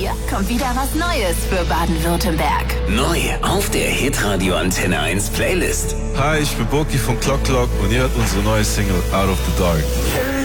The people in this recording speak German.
Hier kommt wieder was Neues für Baden-Württemberg. Neu auf der Hitradio Antenne 1 Playlist. Hi, ich bin Boki von Clock Clock und ihr hört unsere neue Single Out of the Dark.